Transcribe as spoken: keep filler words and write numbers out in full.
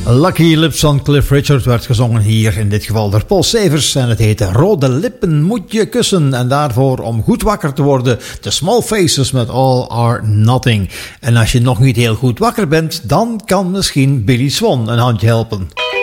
Lucky Lips van Cliff Richard werd gezongen hier in dit geval door Paul Severs en het heette Rode Lippen moet je kussen. En daarvoor om goed wakker te worden The Small Faces met All or Nothing. En als je nog niet heel goed wakker bent, dan kan misschien Billy Swan een handje helpen.